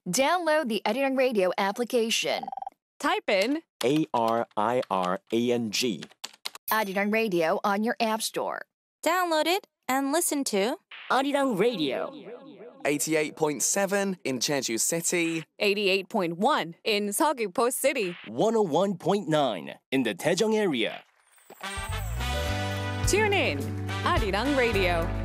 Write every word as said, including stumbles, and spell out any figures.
Download the Arirang Radio application. Type in A R I R A N G. Arirang Radio on your app store. Download it and listen to Arirang Radio. eighty-eight point seven in Jeju City. eighty-eight point one in Seogwipo City. one oh one point nine in the Daejeong area. Tune in, Arirang Radio.